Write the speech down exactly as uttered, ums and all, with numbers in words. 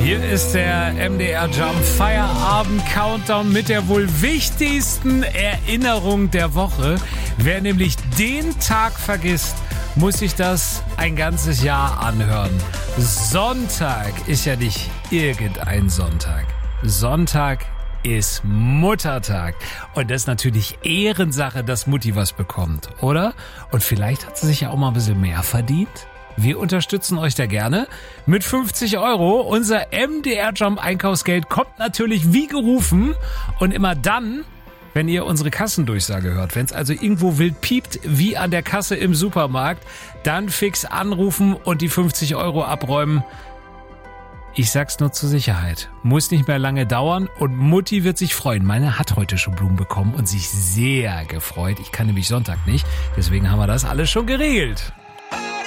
Hier ist der M D R Jump Feierabend Countdown mit der wohl wichtigsten Erinnerung der Woche. Wer nämlich den Tag vergisst, muss sich das ein ganzes Jahr anhören. Sonntag ist ja nicht irgendein Sonntag. Sonntag ist Muttertag. Und das ist natürlich Ehrensache, dass Mutti was bekommt, oder? Und vielleicht hat sie sich ja auch mal ein bisschen mehr verdient. Wir unterstützen euch da gerne mit fünfzig Euro. Unser M D R Jump Einkaufsgeld kommt natürlich wie gerufen und immer dann, wenn ihr unsere Kassendurchsage hört. Wenn es also irgendwo wild piept, wie an der Kasse im Supermarkt, dann fix anrufen und die fünfzig Euro abräumen. Ich sag's nur zur Sicherheit. Muss nicht mehr lange dauern und Mutti wird sich freuen. Meine hat heute schon Blumen bekommen und sich sehr gefreut. Ich kann nämlich Sonntag nicht, deswegen haben wir das alles schon geregelt.